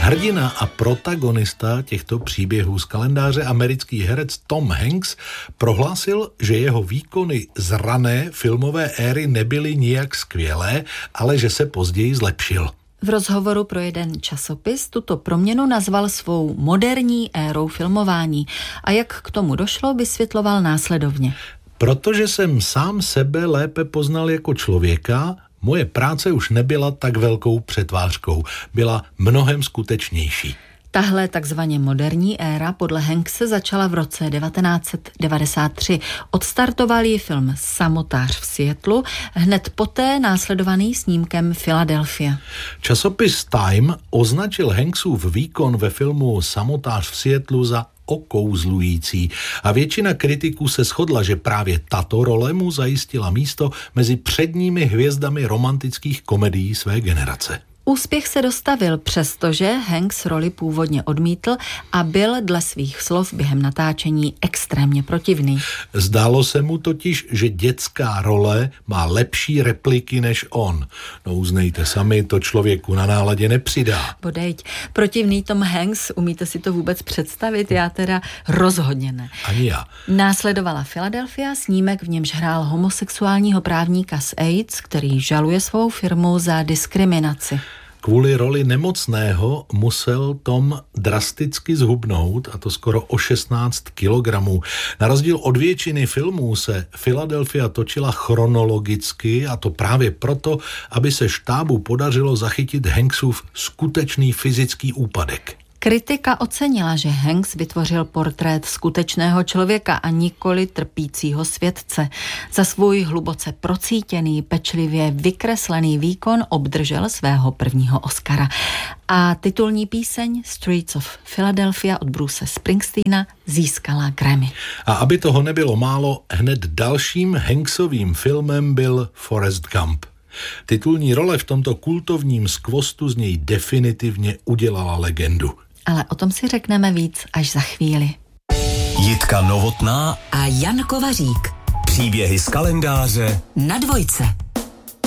Hrdina a protagonista těchto příběhů z kalendáře, americký herec Tom Hanks, prohlásil, že jeho výkony z rané filmové éry nebyly nijak skvělé, ale že se později zlepšil. V rozhovoru pro jeden časopis tuto proměnu nazval svou moderní érou filmování a jak k tomu došlo, vysvětloval následovně. Protože jsem sám sebe lépe poznal jako člověka, moje práce už nebyla tak velkou přetvářkou, byla mnohem skutečnější. Tahle takzvaně moderní éra podle Hankse začala v roce 1993. Odstartoval ji film Samotář v Seattlu, hned poté následovaný snímkem Philadelphia. Časopis Time označil Hanksův výkon ve filmu Samotář v Seattlu za okouzlující a většina kritiků se shodla, že právě tato role mu zajistila místo mezi předními hvězdami romantických komedií své generace. Úspěch se dostavil, přestože Hanks roli původně odmítl a byl dle svých slov během natáčení extrémně protivný. Zdálo se mu totiž, že dětská role má lepší repliky než on. No uznejte sami, to člověku na náladě nepřidá. Bodejť, protivný Tom Hanks, umíte si to vůbec představit? Já teda rozhodně ne. Ani já. Následovala Philadelphia, snímek, v němž hrál homosexuálního právníka z AIDS, který žaluje svou firmu za diskriminaci. Kvůli roli nemocného musel Tom drasticky zhubnout, a to skoro o 16 kilogramů. Na rozdíl od většiny filmů se Philadelphia točila chronologicky, a to právě proto, aby se štábu podařilo zachytit Hanksův skutečný fyzický úpadek. Kritika ocenila, že Hanks vytvořil portrét skutečného člověka a nikoli trpícího světce. Za svůj hluboce procítěný, pečlivě vykreslený výkon obdržel svého prvního Oscara. A titulní píseň Streets of Philadelphia od Bruce Springsteena získala Grammy. A aby toho nebylo málo, hned dalším Hanksovým filmem byl Forrest Gump. Titulní role v tomto kultovním skvostu z něj definitivně udělala legendu. Ale o tom si řekneme víc až za chvíli. Jitka Novotná a Jan Kovařík. Příběhy z kalendáře na Dvojce.